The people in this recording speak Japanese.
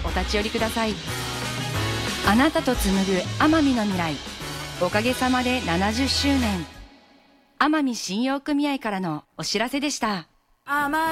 お立ち寄りください。あなたと紡ぐ奄美の未来、おかげさまで70周年。奄美信用組合からのお知らせでした。